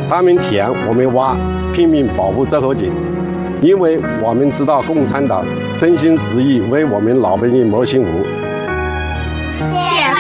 他们填，我们挖，拼命保护这口井，因为我们知道共产党真心实意为我们老百姓谋幸福。 解放